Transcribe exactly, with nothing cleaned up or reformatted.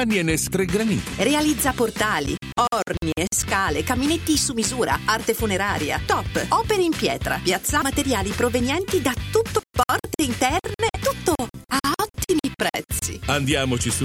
Giovanni Enes tre Graniti. Realizza portali, orni e scale, caminetti su misura, arte funeraria, top, opere in pietra, piazza materiali provenienti da tutto, porte interne, tutto a ottimi prezzi. Andiamoci su